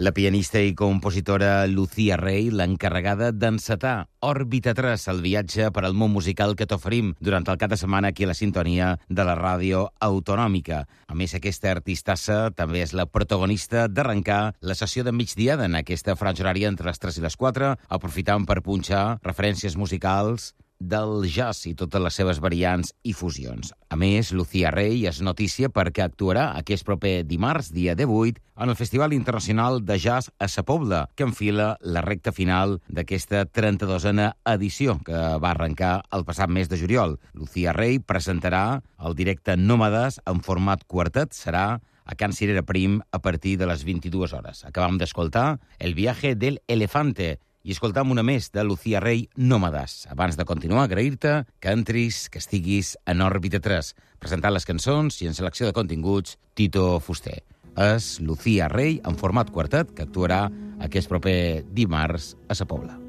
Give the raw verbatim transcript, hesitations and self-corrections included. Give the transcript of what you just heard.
La pianista i compositora Lucía Rey, l'encarregada d'encetar Òrbita tres, el viatge per al món musical que t'oferim durant el cap de setmana aquí a la sintonia de la ràdio autonòmica. A més, aquesta artistassa també és la protagonista d'arrencar la sessió de migdiada en aquesta franja horària entre les tres i les quatre, aprofitant per punxar referències musicals del jazz i totes les seves variants i fusions. A més, Lucía Rey és notícia perquè actuarà aquest proper dimarts, dia divuit, en el Festival Internacional de Jazz a Sa Pobla, que enfila la recta final d'aquesta trenta-dosena edició que va arrencar el passat mes de juliol. Lucía Rey presentarà el directe Nòmades en format quartet, serà a Can Cirera Prim a partir de les vint-i-dues hores. Acabam d'escoltar El viaje del elefante, i escoltam una més de Lucía Rey, Nòmades. Abans de continuar, agrair-te que entris, que estiguis en Òrbita tres, presentant les cançons i en selecció de continguts, Tito Fuster. És Lucía Rey en format quartet, que actuarà aquest proper dimarts a Sa Pobla.